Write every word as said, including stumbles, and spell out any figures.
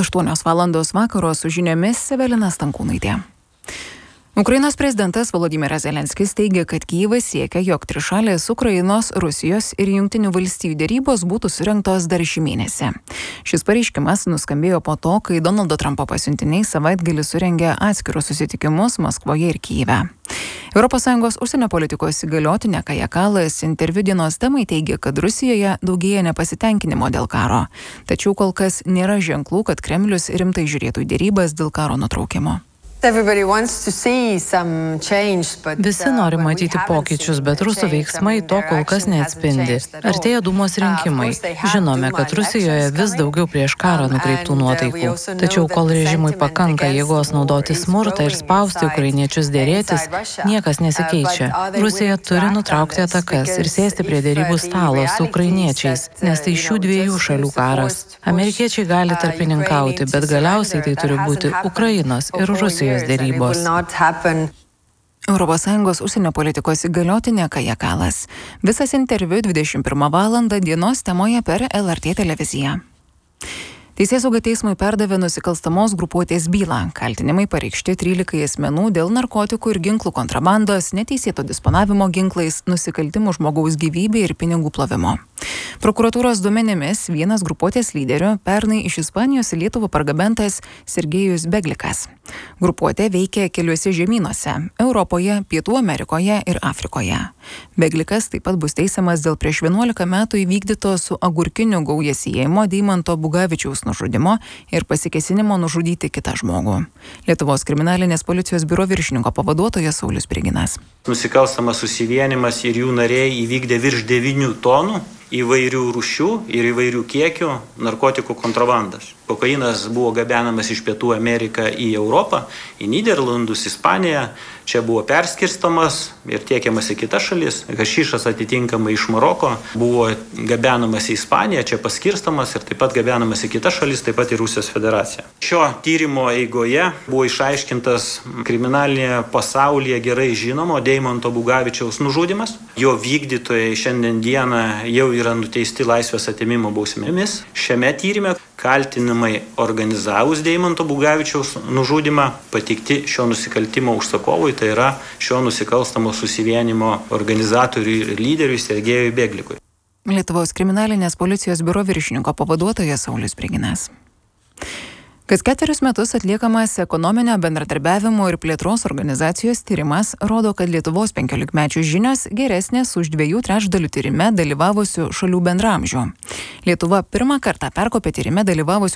aštuonios valandos vakaro su žiniomis Evelina Stankūnaitė. Ukrainos prezidentas Volodymyras Zelenskis teigia, kad Kijevas siekia, jog trišalės Ukrainos, Rusijos ir Jungtinių valstijų derybos būtų surengtos dar šį mėnesį. Šis pareiškimas nuskambėjo po to, kai Donaldo Trumpo pasiuntiniai savaitgalį surengė atskirus susitikimus Maskvoje ir Kijeve. Europos Sąjungos užsienio politikos įgaliotinė Kaja Kallas interviu Dienos temai teigia, kad Rusijoje daugėja nepasitenkinimo dėl karo. Tačiau kol kas nėra ženklų, kad Kremlius rimtai žiūrėtų į derybas dėl karo nutraukimo. Visi nori matyti pokyčius, bet rusų veiksmai to kol kas neatspindi. Artėja Dūmos rinkimai. Žinome, kad Rusijoje vis daugiau prieš karą nukreiptų nuotaikų. Tačiau kol režimui pakanka jėgos naudoti smurtą ir spausti ukrainiečius dėrėtis, niekas nesikeičia. Rusija turi nutraukti atakas ir sėsti prie derybų stalo su ukrainiečiais, nes tai šių dviejų šalių karas. Amerikiečiai gali tarpininkauti, bet galiausiai tai turi būti Ukrainos ir Rusijos dėrybos. Europos Sąjungos užsienio politikos įgaliotinė Kaja Kallas. Visas interviu dvidešimt pirmą valandą Dienos temoje per L R T televiziją. Teisėsauga teismui perdavė nusikalstamos grupuotės bylą. Kaltinimai pareikšti trylikai asmenų dėl narkotikų ir ginklų kontrabandos, neteisėto disponavimo ginklais, nusikaltimų žmogaus gyvybei ir pinigų plovimo. Prokuratūros duomenimis vienas grupuotės lyderių pernai iš Ispanijos į Lietuvą pargabentas Sergejus Beglikas. Grupuotė veikia keliuose žemynuose – Europoje, Pietų Amerikoje ir Afrikoje. Beglikas taip pat bus teisiamas dėl prieš vienuolika metų įvykdyto su agurkiniu gauja siejimo Deimanto Bugavičiaus nužudimo ir pasikesinimo nužudyti kitą žmogų. Lietuvos kriminalinės policijos biuro viršininko pavaduotojas Saulius Priginas. Nusikalstamas susivienimas ir jų nariai įvykdė virš devynių tonų įvairių rūšių ir įvairių kiekių narkotikų kontrabandas. Kokainas buvo gabenamas iš Pietų Ameriką į Europą, į Nyderlandus, Ispaniją. Čia buvo perskirstomas ir tiekiamas į kitas šalis. Hašišas atitinkamai iš Maroko buvo gabenamas į Ispaniją, čia paskirstomas ir taip pat gabenamas į kitas šalis, taip pat į Rusijos federaciją. Šio tyrimo eigoje buvo išaiškintas kriminalinėje pasaulyje gerai žinomo Deimanto Bugavičiaus nužudymas. Jo vykdytojai šiandien dieną jau yra nuteisti laisvės atėmimo bausmėmis. Šiame tyrime kaltinimai organizavus Deimanto Bugavičiaus nužudymą pateikti šio nusikaltimo užsakovui, tai yra šio nusikalstamo susivienimo organizatoriui ir lyderiui Sergejui Beglikui. Lietuvos kriminalinės policijos biuro viršininko pavaduotojas Saulius Priginas. Kas ketverius metus atliekamas ekonominio bendradarbiavimo ir plėtros organizacijos tyrimas rodo, kad Lietuvos penkiolikmečių žinios geresnės už dviejų trečdalių tyrime dalyvavusių šalių bendraamžių. Lietuva pirmą kartą perkopė tyrime dalyvavusių